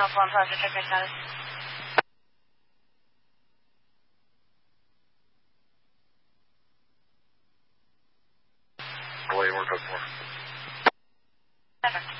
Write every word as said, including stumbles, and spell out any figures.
Alpha one Project, check my status. Boy, one five four. Perfect.